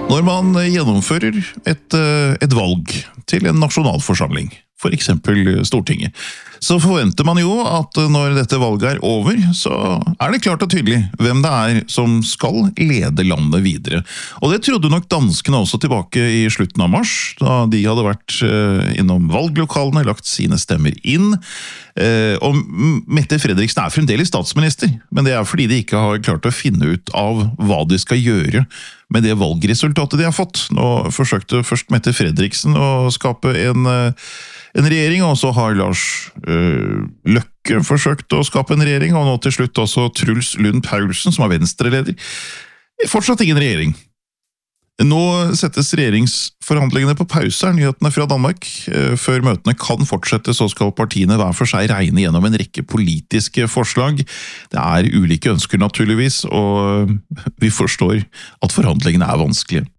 Når man gjennomfører et valg til en nasjonalforsamling, for eksempel Stortinget, så forventer man jo at når dette valget over, så det klart og tydelig hvem det som skal lede landet videre. Og det trodde nok danskene også tilbake i slutten av mars, da de hadde vært innom valglokalene, lagt sine stemmer inn. Og Mette Frederiksen fremdeles statsminister, men det fordi de ikke har klart å finne ut av hva de skal gjøre med det valgresultatet de har fått. Nå forsøkte først Mette Frederiksen å skape en regjering, og så har Lars Løkke forsøkt å skape en regjering, og nå til slutt også Truls Lund Paulsen, som Venstre-leder. Fortsatt ingen regjering. Nå settes regjeringsforhandlingene på pause, nyhetene fra Danmark. Før møtene kan fortsette, så skal partiene hver for seg regne gjennom en rekke politiske forslag. Det ulike ønsker naturligvis, og vi forstår at forhandlingene vanskelige.